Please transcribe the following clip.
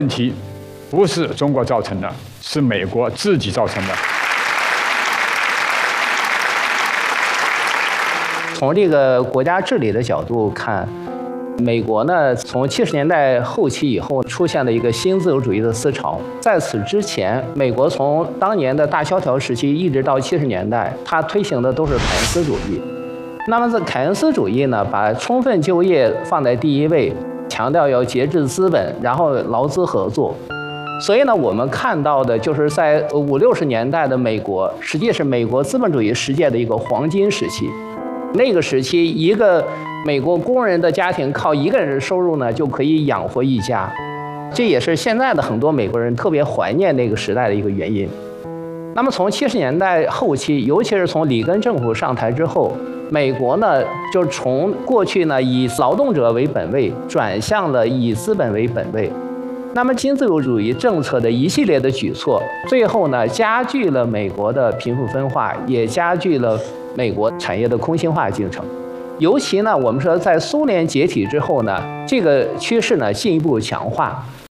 问题不是中国造成的，是美国自己造成的。 从这个国家治理的角度看，美国呢，从70年代后期以后出现了一个新自由主义的思潮。在此之前，美国从当年的大萧条时期一直到70年代，它推行的都是凯恩斯主义。那么，这凯恩斯主义呢，把充分就业放在第一位，强调要节制资本，然后劳资合作。所以呢，我们看到的就是在50、60年代的美国，实际是美国资本主义世界的一个黄金时期。那个时期，一个美国工人的家庭靠一个人的收入呢，就可以养活一家。这也是现在的很多美国人特别怀念那个时代的一个原因。那么从70年代后期，尤其是从里根政府上台之后，美国呢就从过去呢以劳动者为本位，转向了以资本为本位。那么新自由主义政策的一系列的举措，最后呢加剧了美国的贫富分化，也加剧了美国产业的空心化进程。尤其呢，我们说在苏联解体之后呢，这个趋势呢进一步强化。